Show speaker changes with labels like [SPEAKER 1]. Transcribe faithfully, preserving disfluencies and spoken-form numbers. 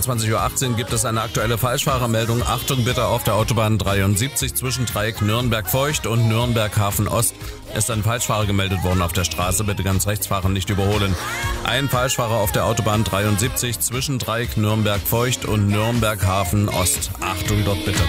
[SPEAKER 1] einundzwanzig Uhr achtzehn gibt es eine aktuelle Falschfahrermeldung. Achtung bitte, auf der Autobahn dreiundsiebzig zwischen Dreieck Nürnberg-Feucht und Nürnberg-Hafen-Ost ist ein Falschfahrer gemeldet worden auf der Straße. Bitte ganz rechts fahren, nicht überholen. Ein Falschfahrer auf der Autobahn dreiundsiebzig zwischen Dreieck Nürnberg-Feucht und Nürnberg-Hafen-Ost. Achtung dort bitte.